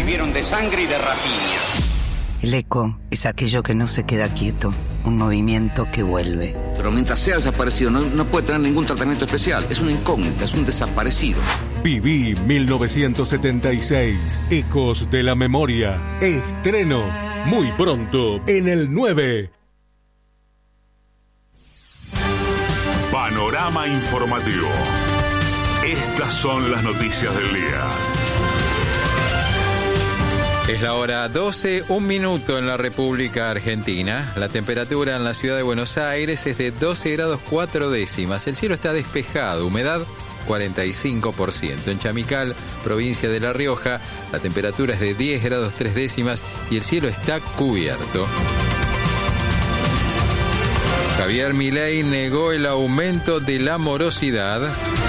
vivieron de sangre y de rapiña. El eco es aquello que no se queda quieto, un movimiento que vuelve. Pero mientras sea desaparecido no puede tener ningún tratamiento especial. Es una incógnita, es un desaparecido. Viví 1976, Ecos de la Memoria. Estreno muy pronto en el 9. Panorama informativo. Estas son las noticias del día. Es la hora 12, 1 minuto en la República Argentina. La temperatura en la ciudad de Buenos Aires es de 12 grados 4 décimas. El cielo está despejado, humedad 45%. En Chamical, provincia de La Rioja, la temperatura es de 10 grados 3 décimas y el cielo está cubierto. Javier Milei negó el aumento de la morosidad.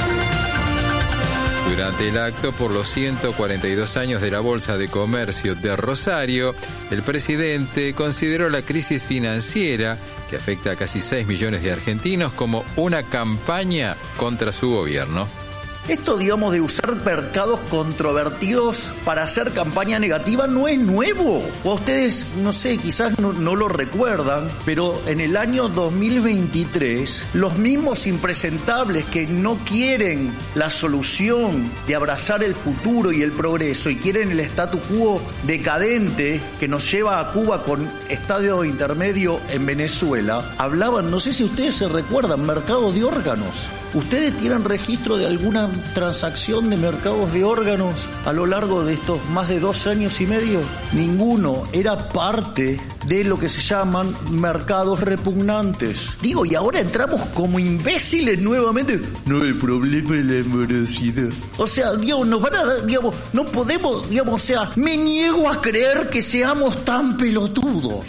Durante el acto por los 142 años de la Bolsa de Comercio de Rosario, el presidente consideró la crisis financiera, que afecta a casi 6 millones de argentinos, como una campaña contra su gobierno. Esto, digamos, de usar mercados controvertidos para hacer campaña negativa no es nuevo. O ustedes, no sé, quizás no lo recuerdan, pero en el año 2023, los mismos impresentables que no quieren la solución de abrazar el futuro y el progreso y quieren el statu quo decadente que nos lleva a Cuba con estadio intermedio en Venezuela, hablaban, no sé si ustedes se recuerdan, mercado de órganos. ¿Ustedes tienen registro de alguna transacción de mercados de órganos a lo largo de estos más de 2 años y medio? Ninguno. Era parte de lo que se llaman mercados repugnantes. Digo, y ahora entramos como imbéciles nuevamente. No, el problema es la morosidad. O sea, digamos, nos van a dar, digamos, no podemos, digamos, o sea, me niego a creer que seamos tan pelotudos.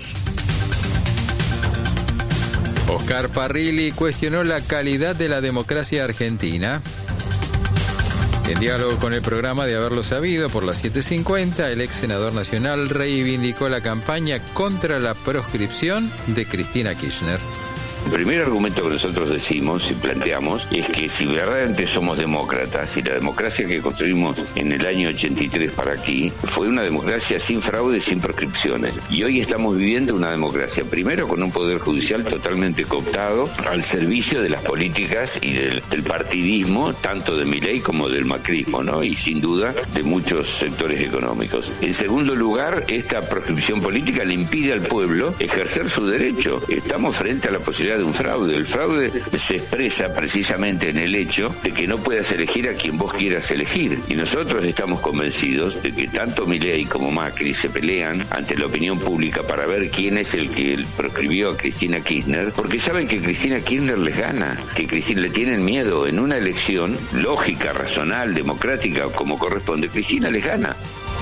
Oscar Parrilli cuestionó la calidad de la democracia argentina. En diálogo con el programa de Haberlo Sabido por las 7:50, el ex senador nacional reivindicó la campaña contra la proscripción de Cristina Kirchner. El primer argumento que nosotros decimos y planteamos es que si verdaderamente somos demócratas y la democracia que construimos en el año 83 para aquí fue una democracia sin fraude, sin proscripciones, y hoy estamos viviendo una democracia primero con un poder judicial totalmente cooptado al servicio de las políticas y del partidismo, tanto de Milei como del macrismo, ¿no? Y sin duda de muchos sectores económicos. En segundo lugar, esta proscripción política le impide al pueblo ejercer su derecho. Estamos frente a la posibilidad de un fraude. El fraude se expresa precisamente en el hecho de que no puedas elegir a quien vos quieras elegir. Y nosotros estamos convencidos de que tanto Milei como Macri se pelean ante la opinión pública para ver quién es el que proscribió a Cristina Kirchner, porque saben que Cristina Kirchner les gana, que Cristina le tienen miedo. En una elección lógica, razonal, democrática, como corresponde, Cristina les gana.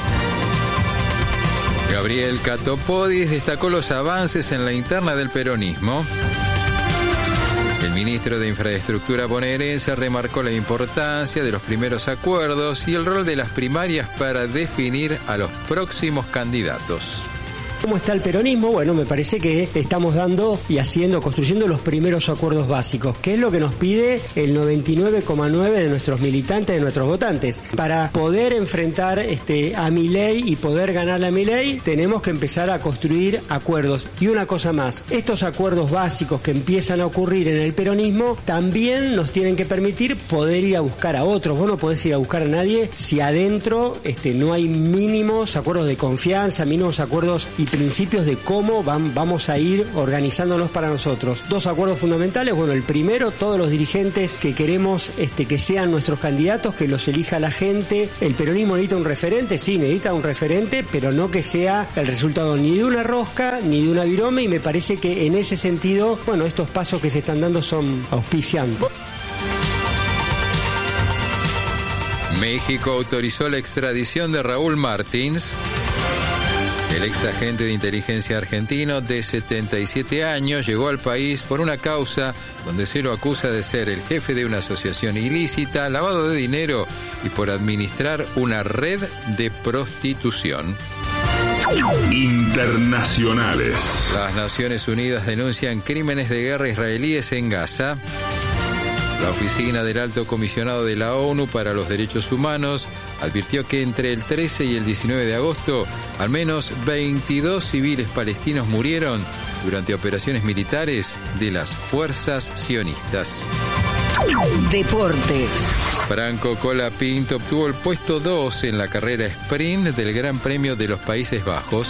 Gabriel Catopodis destacó los avances en la interna del peronismo. El ministro de Infraestructura bonaerense remarcó la importancia de los primeros acuerdos y el rol de las primarias para definir a los próximos candidatos. ¿Cómo está el peronismo? Bueno, me parece que estamos dando y construyendo los primeros acuerdos básicos, que es lo que nos pide el 99,9% de nuestros militantes, de nuestros votantes. Para poder enfrentar a Milei y poder ganarle a Milei, tenemos que empezar a construir acuerdos. Y una cosa más, estos acuerdos básicos que empiezan a ocurrir en el peronismo también nos tienen que permitir poder ir a buscar a otros. Vos no podés ir a buscar a nadie si adentro no hay mínimos acuerdos de confianza, mínimos acuerdos y principios de cómo vamos a ir organizándonos para nosotros. 2 acuerdos fundamentales. Bueno, el primero, todos los dirigentes que queremos que sean nuestros candidatos, que los elija la gente. El peronismo necesita un referente, sí, necesita un referente, pero no que sea el resultado ni de una rosca, ni de una virome, y me parece que en ese sentido, bueno, estos pasos que se están dando son auspiciantes. México autorizó la extradición de Raúl Martins. El ex agente de inteligencia argentino de 77 años llegó al país por una causa donde se lo acusa de ser el jefe de una asociación ilícita, lavado de dinero y por administrar una red de prostitución. Internacionales. Las Naciones Unidas denuncian crímenes de guerra israelíes en Gaza. La oficina del Alto Comisionado de la ONU para los Derechos Humanos advirtió que entre el 13 y el 19 de agosto, al menos 22 civiles palestinos murieron durante operaciones militares de las fuerzas sionistas. Deportes. Franco Colapinto obtuvo el puesto 2 en la carrera sprint del Gran Premio de los Países Bajos.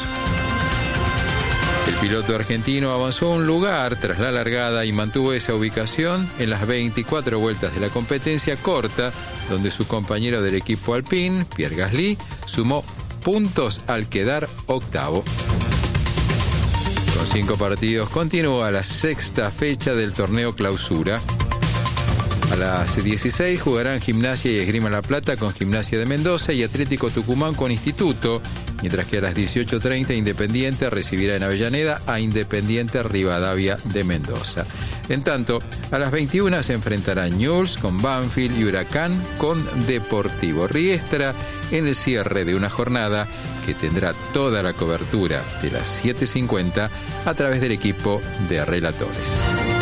El piloto argentino avanzó un lugar tras la largada y mantuvo esa ubicación en las 24 vueltas de la competencia corta, donde su compañero del equipo Alpine, Pierre Gasly, sumó puntos al quedar octavo. Con 5 partidos continúa la sexta fecha del torneo Clausura. A las 16 jugarán Gimnasia y Esgrima La Plata con Gimnasia de Mendoza y Atlético Tucumán con Instituto, mientras que a las 18:30 Independiente recibirá en Avellaneda a Independiente Rivadavia de Mendoza. En tanto, a las 21 se enfrentarán Newell's con Banfield y Huracán con Deportivo Riestra en el cierre de una jornada que tendrá toda la cobertura de las 7:50 a través del equipo de relatores.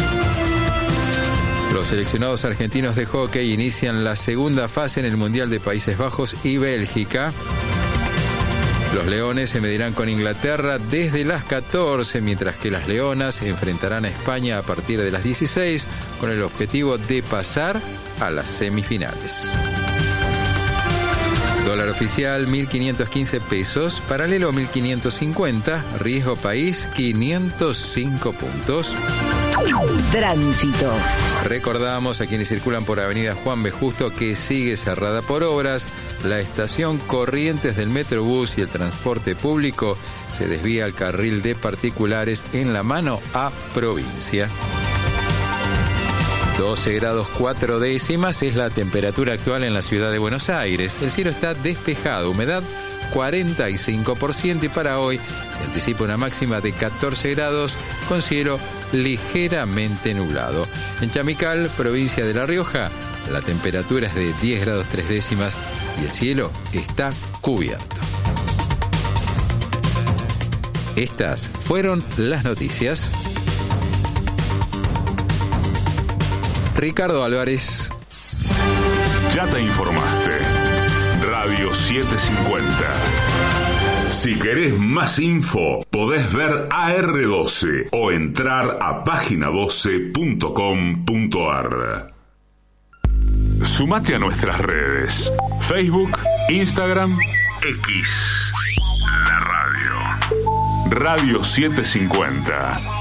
Los seleccionados argentinos de hockey inician la segunda fase en el Mundial de Países Bajos y Bélgica. Los Leones se medirán con Inglaterra desde las 14, mientras que las Leonas enfrentarán a España a partir de las 16, con el objetivo de pasar a las semifinales. Dólar oficial 1.515 pesos, paralelo 1.550, riesgo país 505 puntos. Tránsito. Recordamos a quienes circulan por Avenida Juan B. Justo que sigue cerrada por obras. La estación Corrientes del Metrobús y el transporte público se desvía al carril de particulares en la mano a Provincia. 12 grados 4 décimas es la temperatura actual en la ciudad de Buenos Aires. El cielo está despejado, humedad 45% y para hoy se anticipa una máxima de 14 grados con cielo ligeramente nublado. En Chamical, provincia de La Rioja, la temperatura es de 10 grados 3 décimas y el cielo está cubierto. Estas fueron las noticias. Ricardo Álvarez. Ya te informaste. Radio 750. Si querés más info, podés ver AR12 o entrar a página12.com.ar. Sumate a nuestras redes: Facebook, Instagram, X. La radio. Radio 750.